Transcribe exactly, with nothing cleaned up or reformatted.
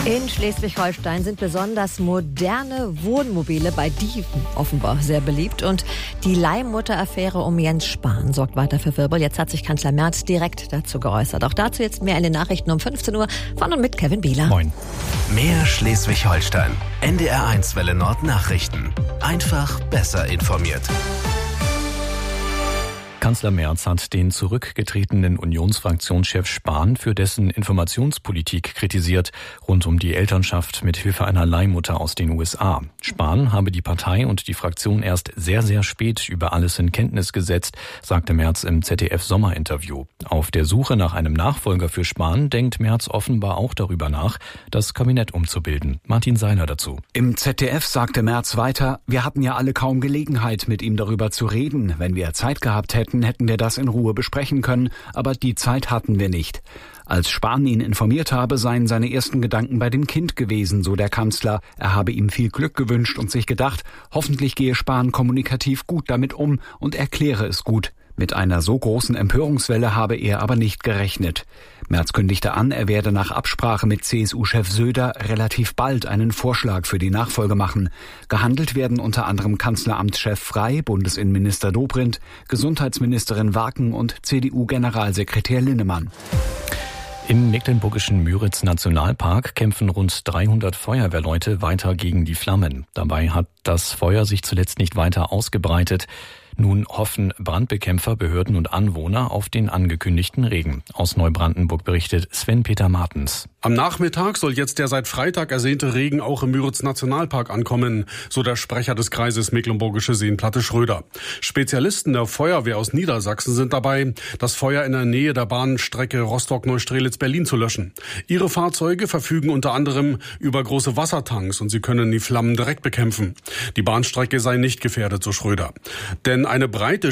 In Schleswig-Holstein sind besonders moderne Wohnmobile bei Dieven offenbar sehr beliebt. Und die Leihmutter-Affäre um Jens Spahn sorgt weiter für Wirbel. Jetzt hat sich Kanzler Merz direkt dazu geäußert. Auch dazu jetzt mehr in den Nachrichten um fünfzehn Uhr von und mit Kevin Bieler. Moin. Mehr Schleswig-Holstein. N D R eins Welle Nord Nachrichten. Einfach besser informiert. Kanzler Merz hat den zurückgetretenen Unionsfraktionschef Spahn für dessen Informationspolitik kritisiert, rund um die Elternschaft mit Hilfe einer Leihmutter aus den U S A. Spahn habe die Partei und die Fraktion erst sehr, sehr spät über alles in Kenntnis gesetzt, sagte Merz im Z D F-Sommerinterview. Auf der Suche nach einem Nachfolger für Spahn denkt Merz offenbar auch darüber nach, das Kabinett umzubilden. Martin Seiler dazu. Im Z D F sagte Merz weiter, wir hatten ja alle kaum Gelegenheit, mit ihm darüber zu reden. Wenn wir Zeit gehabt hätten, hätten wir das in Ruhe besprechen können, aber die Zeit hatten wir nicht. Als Spahn ihn informiert habe, seien seine ersten Gedanken bei dem Kind gewesen, so der Kanzler. Er habe ihm viel Glück gewünscht und sich gedacht, hoffentlich gehe Spahn kommunikativ gut damit um und erkläre es gut. Mit einer so großen Empörungswelle habe er aber nicht gerechnet. Merz kündigte an, er werde nach Absprache mit C S U-Chef Söder relativ bald einen Vorschlag für die Nachfolge machen. Gehandelt werden unter anderem Kanzleramtschef Frey, Bundesinnenminister Dobrindt, Gesundheitsministerin Waken und C D U-Generalsekretär Linnemann. Im mecklenburgischen Müritz-Nationalpark kämpfen rund dreihundert Feuerwehrleute weiter gegen die Flammen. Dabei hat das Feuer sich zuletzt nicht weiter ausgebreitet. Nun hoffen Brandbekämpfer, Behörden und Anwohner auf den angekündigten Regen. Aus Neubrandenburg berichtet Sven-Peter Martens. Am Nachmittag soll jetzt der seit Freitag ersehnte Regen auch im Müritz-Nationalpark ankommen, so der Sprecher des Kreises Mecklenburgische Seenplatte Schröder. Spezialisten der Feuerwehr aus Niedersachsen sind dabei, das Feuer in der Nähe der Bahnstrecke Rostock-Neustrelitz-Berlin zu löschen. Ihre Fahrzeuge verfügen unter anderem über große Wassertanks und sie können die Flammen direkt bekämpfen. Die Bahnstrecke sei nicht gefährdet, so Schröder. Denn eine breite